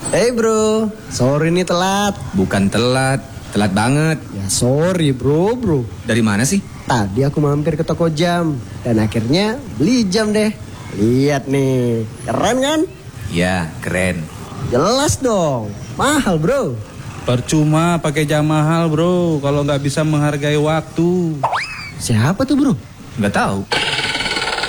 Hey bro, sorry nih telat. Bukan telat, telat banget. Ya sorry bro. Dari mana sih? Tadi aku mampir ke toko jam dan akhirnya beli jam deh. Lihat nih, keren kan? Ya, keren. Jelas dong, mahal bro. Percuma pakai jam mahal bro, kalau nggak bisa menghargai waktu. Siapa tuh bro? Nggak tahu.